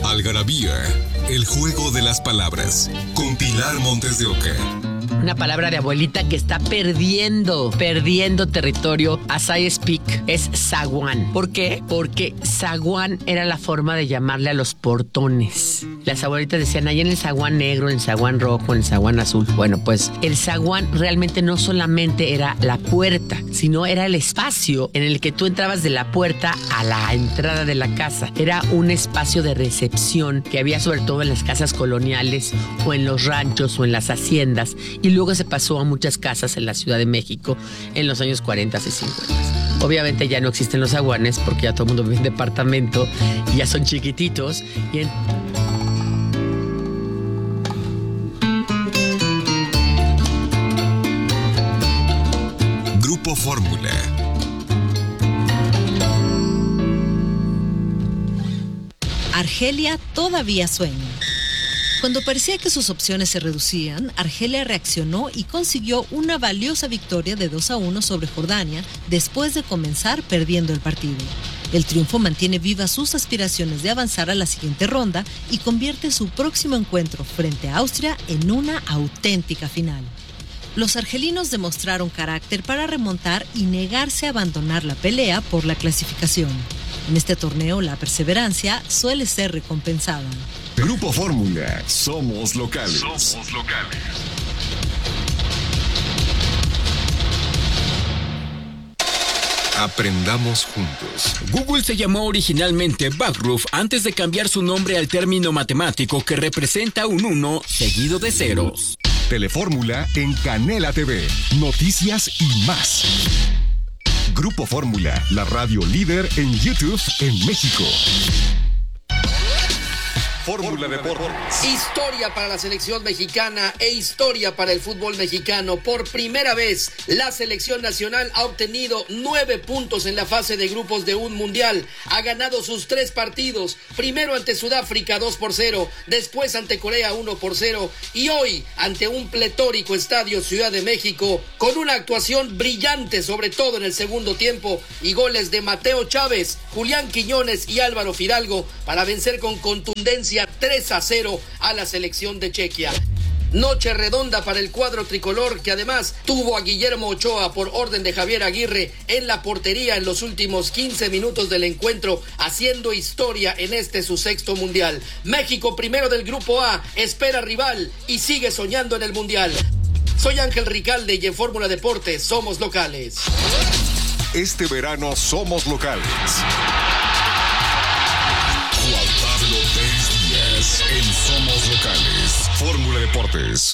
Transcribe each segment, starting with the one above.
Algarabía, el juego de las palabras, con Pilar Montes de Oca. Una palabra de abuelita que está perdiendo territorio as I speak es zaguán. ¿Por qué? Porque zaguán era la forma de llamarle a los portones. Las abuelitas decían, ahí en el zaguán negro, en el zaguán rojo, en el zaguán azul. Bueno, pues el zaguán realmente no solamente era la puerta, sino era el espacio en el que tú entrabas de la puerta a la entrada de la casa. Era un espacio de recepción que había sobre todo en las casas coloniales o en los ranchos o en las haciendas. Y luego se pasó a muchas casas en la Ciudad de México en los años 40 y 50. Obviamente ya no existen los zaguanes porque ya todo el mundo vive en departamento y ya son chiquititos. Grupo Fórmula. Argelia todavía sueña. Cuando parecía que sus opciones se reducían, Argelia reaccionó y consiguió una valiosa victoria de 2-1 sobre Jordania después de comenzar perdiendo el partido. El triunfo mantiene vivas sus aspiraciones de avanzar a la siguiente ronda y convierte su próximo encuentro frente a Austria en una auténtica final. Los argelinos demostraron carácter para remontar y negarse a abandonar la pelea por la clasificación. En este torneo, la perseverancia suele ser recompensada. Grupo Fórmula, somos locales. Somos locales. Aprendamos juntos. Google se llamó originalmente Backroof antes de cambiar su nombre al término matemático que representa un 1 seguido de ceros. Telefórmula en Canela TV. Noticias y más. Grupo Fórmula, la radio líder en YouTube en México. Fórmula Deportes. Historia para la selección mexicana e historia para el fútbol mexicano. Por primera vez, la selección nacional ha obtenido 9 puntos en la fase de grupos de un mundial. Ha ganado sus 3 partidos. Primero ante Sudáfrica 2-0, después ante Corea 1-0 y hoy ante un pletórico estadio Ciudad de México con una actuación brillante, sobre todo en el segundo tiempo, y goles de Mateo Chávez, Julián Quiñones y Álvaro Fidalgo para vencer con contundencia 3-0 a la selección de Chequia. Noche redonda para el cuadro tricolor, que además tuvo a Guillermo Ochoa por orden de Javier Aguirre en la portería en los últimos 15 minutos del encuentro, haciendo historia en este su 6º mundial. México, primero del grupo A, espera rival y sigue soñando en el mundial. Soy Ángel Ricalde y en Fórmula Deportes somos locales. Este verano somos locales. En Somos Locales, Fórmula Deportes.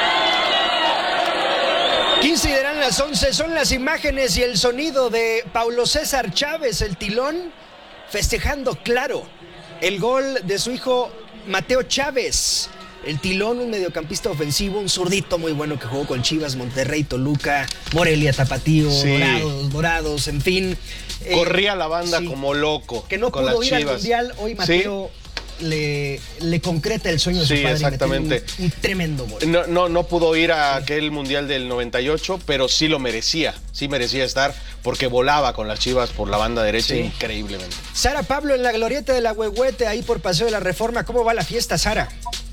15 y darán las 11, son las imágenes y el sonido de Paulo César Chávez, el Tilón, festejando, claro, el gol de su hijo Mateo Chávez. El Tilón, un mediocampista ofensivo, un zurdito muy bueno que jugó con Chivas, Monterrey, Toluca, Morelia, Tapatío, sí. Dorados, en fin. Corría la banda como loco. Que no pudo ir al Mundial, hoy Mateo... ¿Sí? Le concreta el sueño de su padre. Exactamente. Un tremendo gol. No pudo ir a aquel Mundial del 98, pero sí lo merecía. Sí merecía estar porque volaba con las Chivas por la banda derecha increíblemente. Sara Pablo en la glorieta de la Huehuete, ahí por Paseo de la Reforma. ¿Cómo va la fiesta, Sara?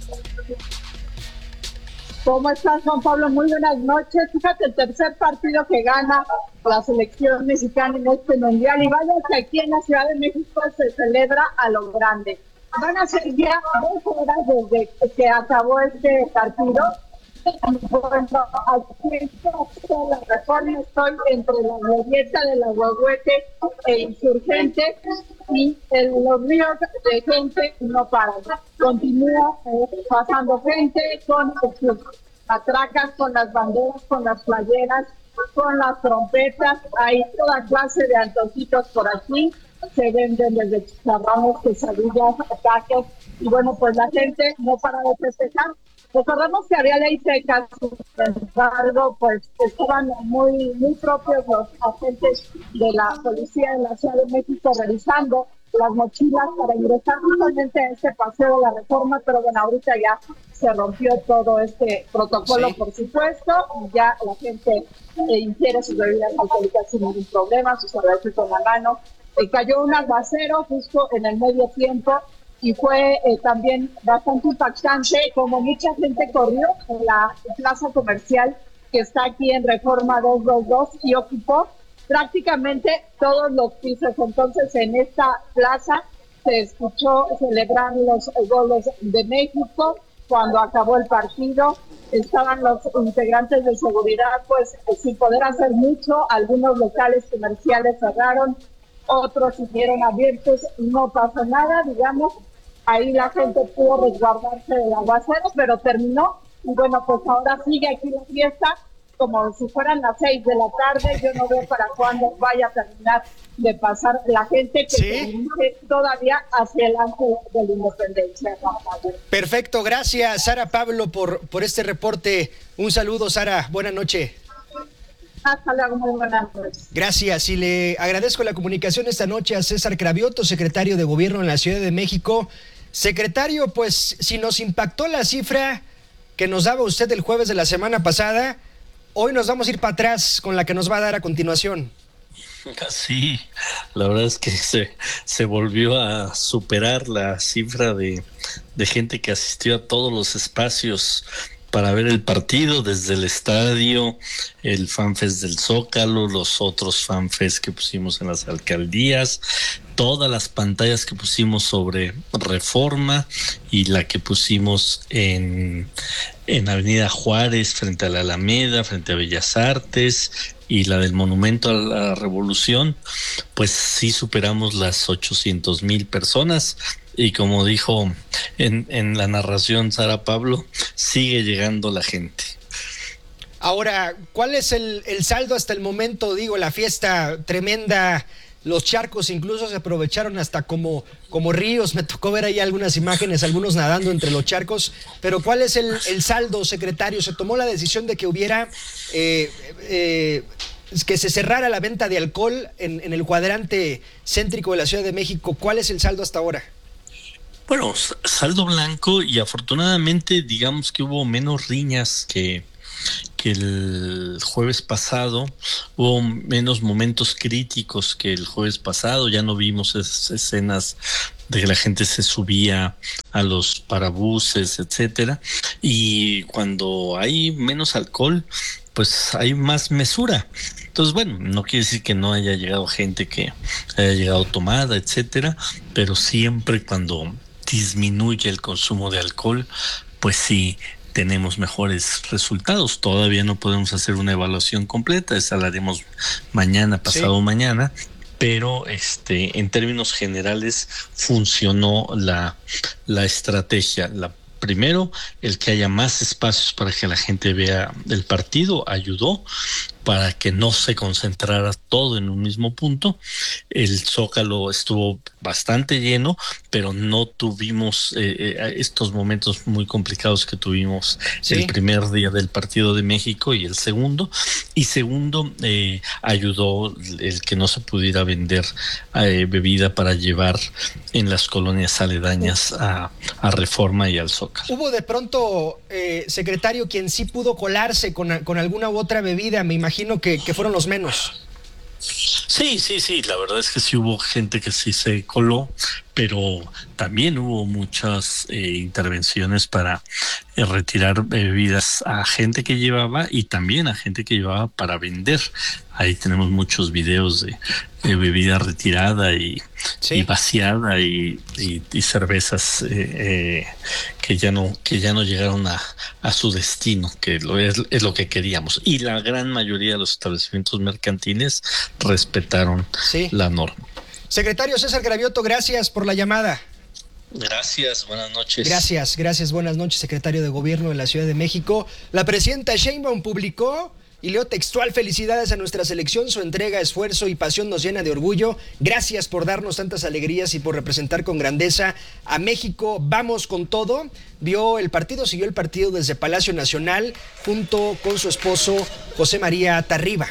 ¿Cómo estás, Juan Pablo? Muy buenas noches. Fíjate, el tercer partido que gana la selección mexicana en este Mundial. Y vaya que aquí en la Ciudad de México se celebra a lo grande. Van a ser ya 2 horas desde que acabó este partido. Bueno, aquí en la Reforma estoy entre la glorieta de la Huehuete e Insurgente y los ríos de gente no paran. Continúa pasando gente con sus atracas, con las banderas, con las playeras, con las trompetas. Hay toda clase de antojitos por aquí. Se venden desde chicharrones, quesadillas, tacos, y bueno, pues la gente no para de festejar. Recordemos que había ley seca, sin embargo, pues estaban muy propios los agentes de la policía de la Ciudad de México revisando las mochilas para ingresar justamente a este paseo de la Reforma, pero bueno, ahorita ya se rompió todo este protocolo, por supuesto, y ya la gente ingiere sus bebidas alcohólicas sin ningún problema, sus cervezas con la mano. Cayó un aguacero justo en el medio tiempo y fue también bastante impactante, como mucha gente corrió en la plaza comercial que está aquí en Reforma 222 y ocupó prácticamente todos los pisos. Entonces en esta plaza se escuchó celebrar los goles de México. Cuando acabó el partido estaban los integrantes de seguridad pues sin poder hacer mucho, algunos locales comerciales cerraron, otros siguieron abiertos, no pasó nada, digamos, ahí la gente pudo resguardarse del aguacero, pero terminó, y bueno, pues ahora sigue aquí la fiesta, como si fueran las 6 de la tarde, yo no veo para cuándo vaya a terminar de pasar la gente que se dirige todavía hacia el ángel de la independencia. Perfecto, gracias Sara Pablo por este reporte. Un saludo, Sara, buena noche. Hasta luego, muy buenas noches. Gracias, y le agradezco la comunicación esta noche a César Cravioto, secretario de Gobierno en la Ciudad de México. Secretario, pues si nos impactó la cifra que nos daba usted el jueves de la semana pasada, hoy nos vamos a ir para atrás con la que nos va a dar a continuación. Sí, la verdad es que se volvió a superar la cifra de gente que asistió a todos los espacios para ver el partido, desde el estadio, el FanFest del Zócalo, los otros FanFest que pusimos en las alcaldías, todas las pantallas que pusimos sobre Reforma y la que pusimos en Avenida Juárez, frente a la Alameda, frente a Bellas Artes, y la del Monumento a la Revolución, pues sí superamos las 800,000 personas. Y como dijo en la narración Sara Pablo, sigue llegando la gente. Ahora, ¿cuál es el saldo hasta el momento? Digo, la fiesta tremenda, los charcos incluso se aprovecharon hasta como ríos. Me tocó ver ahí algunas imágenes, algunos nadando entre los charcos. Pero ¿cuál es el saldo, secretario? Se tomó la decisión de que hubiera... que se cerrara la venta de alcohol en el cuadrante céntrico de la Ciudad de México. ¿Cuál es el saldo hasta ahora? Bueno, saldo blanco, y afortunadamente digamos que hubo menos riñas que el jueves pasado, hubo menos momentos críticos que el jueves pasado, ya no vimos esas escenas de que la gente se subía a los parabuses, etcétera, y cuando hay menos alcohol, pues hay más mesura. Entonces, bueno, no quiere decir que no haya llegado gente que haya llegado tomada, etcétera, pero siempre cuando disminuye el consumo de alcohol, pues sí tenemos mejores resultados. Todavía no podemos hacer una evaluación completa, esa la haremos mañana, pasado mañana, pero en términos generales funcionó la estrategia. Primero, el que haya más espacios para que la gente vea el partido ayudó para que no se concentrara todo en un mismo punto. El Zócalo estuvo bastante lleno, pero no tuvimos estos momentos muy complicados que tuvimos el primer día del partido de México y el segundo. Y segundo, ayudó el que no se pudiera vender bebida para llevar en las colonias aledañas a Reforma y al Zócalo. Hubo de pronto, secretario, quien sí pudo colarse con alguna u otra bebida, me imagino que fueron los menos. Sí, la verdad es que sí hubo gente que sí se coló, pero también hubo muchas intervenciones para retirar bebidas a gente que llevaba y también a gente que llevaba para vender. Ahí tenemos muchos videos de bebida retirada y vaciada y cervezas que ya no llegaron a su destino, que es lo que queríamos. Y la gran mayoría de los establecimientos mercantiles respetaron la norma. Secretario César Cravioto, gracias por la llamada. Gracias, buenas noches. Gracias, buenas noches, secretario de Gobierno de la Ciudad de México. La presidenta Sheinbaum publicó, y leo textual: felicidades a nuestra selección, su entrega, esfuerzo y pasión nos llena de orgullo. Gracias por darnos tantas alegrías y por representar con grandeza a México. Vamos con todo. Siguió el partido desde Palacio Nacional junto con su esposo José María Tarriba.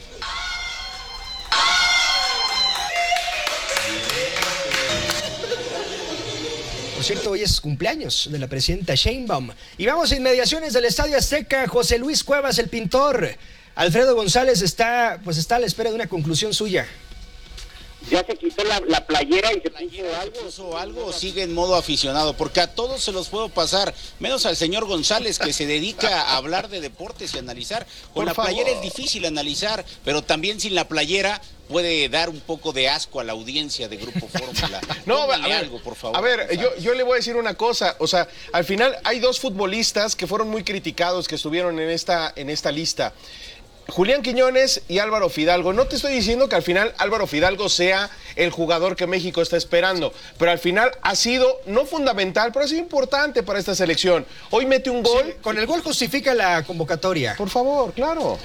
Por cierto, hoy es cumpleaños de la presidenta Sheinbaum. Y vamos a inmediaciones del Estadio Azteca. José Luis Cuevas, el pintor. Alfredo González está a la espera de una conclusión suya. ya se quitó la playera y se puso algo o sigue en modo aficionado, porque a todos se los puedo pasar, menos al señor González que se dedica a hablar de deportes y analizar. Con la playera es difícil analizar, pero también sin la playera puede dar un poco de asco a la audiencia de Grupo Fórmula. No, a ver, algo, por favor. A ver, yo le voy a decir una cosa, o sea, al final hay dos futbolistas que fueron muy criticados, que estuvieron en esta lista. Julián Quiñones y Álvaro Fidalgo. No te estoy diciendo que al final Álvaro Fidalgo sea el jugador que México está esperando, pero al final ha sido, no fundamental, pero ha sido importante para esta selección. Hoy mete un gol. Sí, con el gol justifica la convocatoria. Por favor, claro.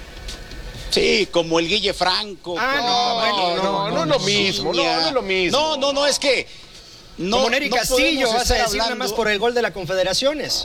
Sí, como el Guille Franco. No es lo mismo, no es lo mismo. No, es que... No, como Nery Castillo, vas a decir nada más por el gol de la Confederaciones.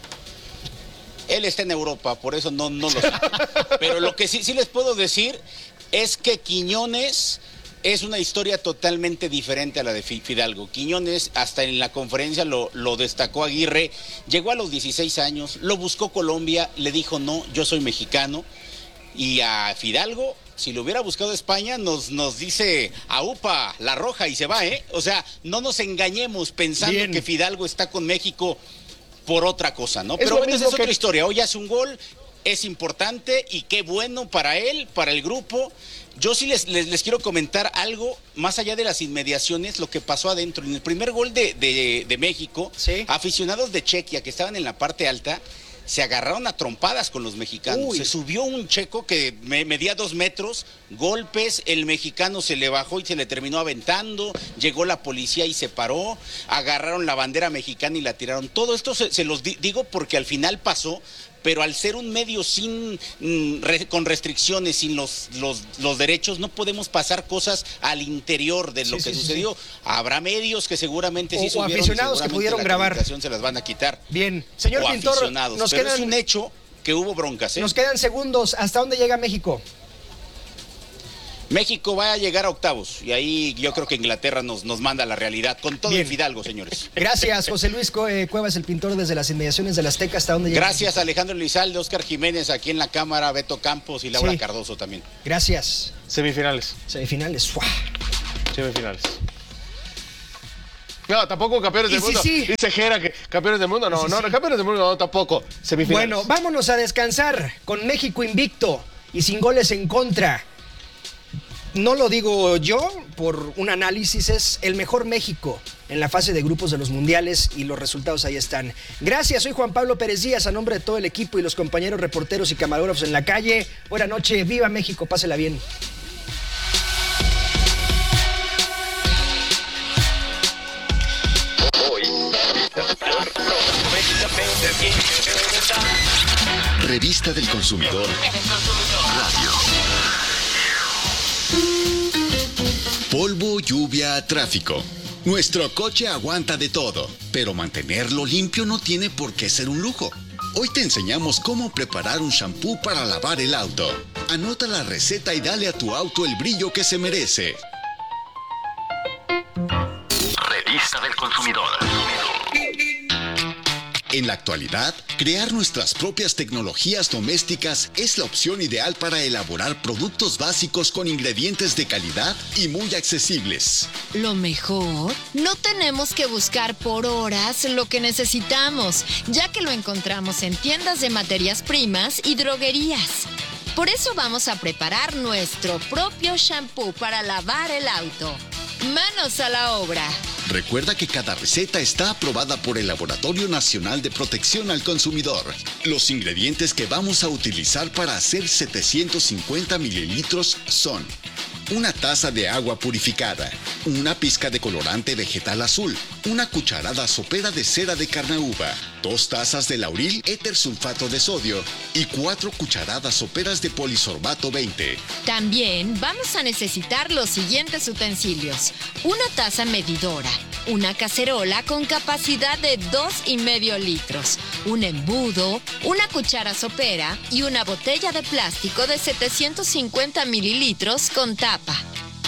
Él está en Europa, por eso no lo sé. Pero lo que sí les puedo decir es que Quiñones es una historia totalmente diferente a la de Fidalgo. Quiñones, hasta en la conferencia lo destacó Aguirre, llegó a los 16 años, lo buscó Colombia, le dijo no, yo soy mexicano. Y a Fidalgo, si lo hubiera buscado España, nos dice aupa, la roja y se va, ¿eh? O sea, no nos engañemos pensando que Fidalgo está con México por otra cosa, ¿no? Pero bueno, esa es otra historia. Hoy hace un gol, es importante y qué bueno para él, para el grupo. Yo sí les quiero comentar algo, más allá de las inmediaciones, lo que pasó adentro. En el primer gol de México, ¿sí? Aficionados de Chequia que estaban en la parte alta, se agarraron a trompadas con los mexicanos. Uy. Se subió un checo que medía 2 metros, golpes, el mexicano se le bajó y se le terminó aventando, llegó la policía y se paró, agarraron la bandera mexicana y la tiraron. Todo esto se los digo porque al final pasó, pero al ser un medio con restricciones, sin los derechos, no podemos pasar cosas al interior de lo que sucedió. Sí. Habrá medios que seguramente sí subieron, aficionados que pudieron grabar. Se las van a quitar. Bien, señor Pintor, pero es un hecho que hubo broncas. Nos quedan segundos. ¿Hasta dónde llega México? México va a llegar a octavos y ahí yo creo que Inglaterra nos manda la realidad con todo el Fidalgo, señores. Gracias, José Luis Cuevas, el pintor desde las inmediaciones del Azteca. ¿Hasta dónde llega? Gracias, Alejandro Elizalde, Oscar Jiménez aquí en la cámara, Beto Campos y Laura Cardoso también. Gracias. Semifinales. ¡Fua! Semifinales. No, tampoco campeones del mundo. Sí. Dice Jera que campeones del mundo. No, campeones del mundo no, tampoco. Semifinales. Bueno, vámonos a descansar con México invicto y sin goles en contra. No lo digo yo, por un análisis, es el mejor México en la fase de grupos de los mundiales y los resultados ahí están. Gracias, soy Juan Pablo Pérez Díaz, a nombre de todo el equipo y los compañeros reporteros y camarógrafos en la calle. Buena noche, viva México, pásela bien. Revista del Consumidor Radio. Polvo, lluvia, tráfico. Nuestro coche aguanta de todo, pero mantenerlo limpio no tiene por qué ser un lujo. Hoy te enseñamos cómo preparar un shampoo para lavar el auto. Anota la receta y dale a tu auto el brillo que se merece. Revista del Consumidor. En la actualidad, crear nuestras propias tecnologías domésticas es la opción ideal para elaborar productos básicos con ingredientes de calidad y muy accesibles. Lo mejor, no tenemos que buscar por horas lo que necesitamos, ya que lo encontramos en tiendas de materias primas y droguerías. Por eso vamos a preparar nuestro propio shampoo para lavar el auto. ¡Manos a la obra! Recuerda que cada receta está aprobada por el Laboratorio Nacional de Protección al Consumidor. Los ingredientes que vamos a utilizar para hacer 750 mililitros son: una taza de agua purificada, una pizca de colorante vegetal azul, una cucharada sopera de cera de carnaúba, 2 tazas de lauril éter sulfato de sodio y 4 cucharadas soperas de polisorbato 20. También vamos a necesitar los siguientes utensilios: una taza medidora, una cacerola con capacidad de 2,5 litros, un embudo, una cuchara sopera y una botella de plástico de 750 mililitros con tapa.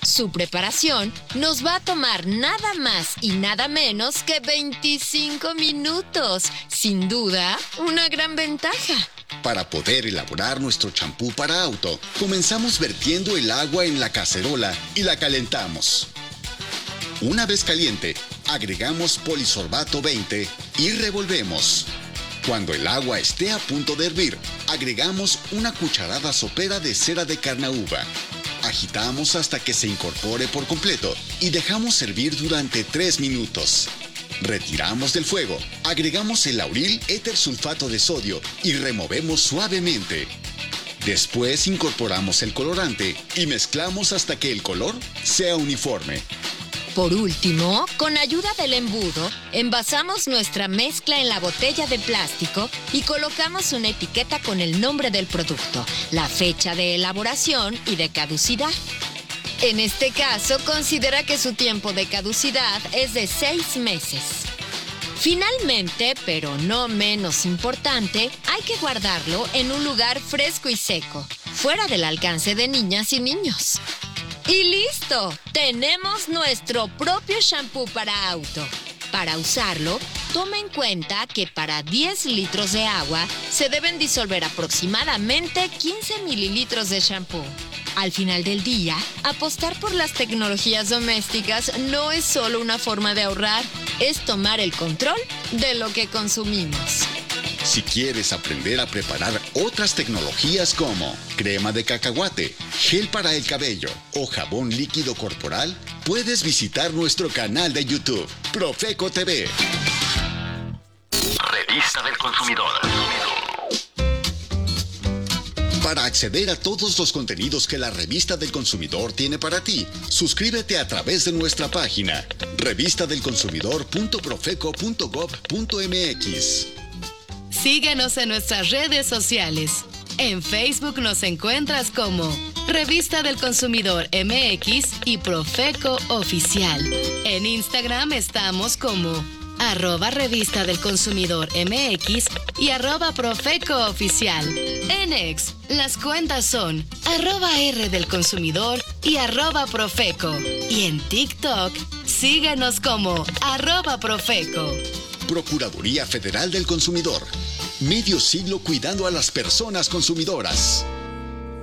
Su preparación nos va a tomar nada más y nada menos que 25 minutos. Sin duda, una gran ventaja. Para poder elaborar nuestro champú para auto, comenzamos vertiendo el agua en la cacerola y la calentamos. Una vez caliente, agregamos polisorbato 20 y revolvemos. Cuando el agua esté a punto de hervir, agregamos una cucharada sopera de cera de carnaúba. Agitamos hasta que se incorpore por completo y dejamos hervir durante 3 minutos. Retiramos del fuego, agregamos el lauril éter sulfato de sodio y removemos suavemente. Después incorporamos el colorante y mezclamos hasta que el color sea uniforme. Por último, con ayuda del embudo, envasamos nuestra mezcla en la botella de plástico y colocamos una etiqueta con el nombre del producto, la fecha de elaboración y de caducidad. En este caso, considera que su tiempo de caducidad es de 6 meses. Finalmente, pero no menos importante, hay que guardarlo en un lugar fresco y seco, fuera del alcance de niñas y niños. ¡Y listo! Tenemos nuestro propio shampoo para auto. Para usarlo, toma en cuenta que para 10 litros de agua se deben disolver aproximadamente 15 mililitros de shampoo. Al final del día, apostar por las tecnologías domésticas no es solo una forma de ahorrar, es tomar el control de lo que consumimos. Si quieres aprender a preparar otras tecnologías como crema de cacahuate, gel para el cabello o jabón líquido corporal, puedes visitar nuestro canal de YouTube, Profeco TV. Revista del Consumidor. Para acceder a todos los contenidos que la Revista del Consumidor tiene para ti, suscríbete a través de nuestra página revistadelconsumidor.profeco.gov.mx. Síguenos en nuestras redes sociales. En Facebook nos encuentras como Revista del Consumidor MX y Profeco Oficial. En Instagram estamos como @Revista del Consumidor MX y @Profeco Oficial. En X, las cuentas son @R del Consumidor y @Profeco. Y en TikTok, síguenos como @Profeco. Procuraduría Federal del Consumidor. Medio siglo cuidando a las personas consumidoras.